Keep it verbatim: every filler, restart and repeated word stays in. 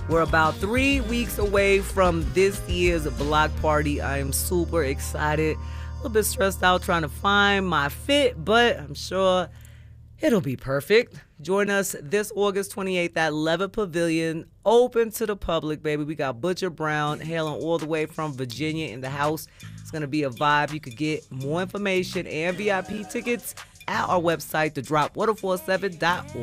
We're about three weeks away from this year's block party. I am super excited. A little bit stressed out trying to find my fit, but I'm sure it'll be perfect. Join us this August twenty-eighth at Levitt Pavilion, open to the public, baby. We got Butcher Brown hailing all the way from Virginia in the house. It's going to be a vibe. You could get more information and V I P tickets at our website, the drop one oh four seven dot org.